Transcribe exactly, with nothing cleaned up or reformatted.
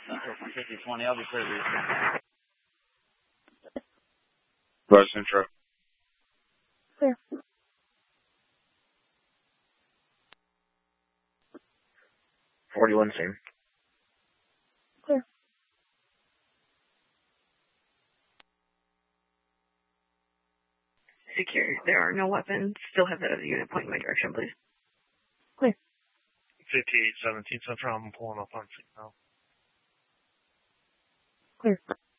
fifty twenty, I'll be clear. Bus intro. Clear. forty-one, same. Clear. Secure. There are no weapons. Still have that other unit point in my direction, please. Clear. fifty-eight seventeen Central, I'm pulling up on signal. Clear.